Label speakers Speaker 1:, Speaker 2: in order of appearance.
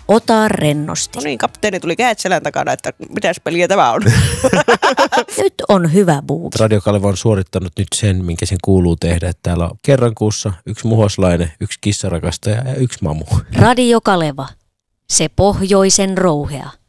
Speaker 1: Ota rennosti.
Speaker 2: No niin, kapteeni tuli kädet selän takana, että mitäs peliä tämä on.
Speaker 1: Nyt on hyvä buuki.
Speaker 3: Radio Kaleva on suorittanut nyt sen, minkä sen kuuluu tehdä. Että täällä on kerran kuussa 1 muhoslainen, 1 kissarakastaja ja 1 mamu.
Speaker 1: Radio Kaleva. Se pohjoisen rouhea.